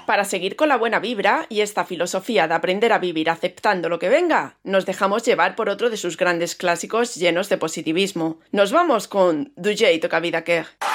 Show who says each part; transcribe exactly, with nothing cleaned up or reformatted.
Speaker 1: Para seguir con la buena vibra y esta filosofía de aprender a vivir aceptando lo que venga, nos dejamos llevar por otro de sus grandes clásicos llenos de positivismo. Nos vamos con Du Jay Toca Vida Care.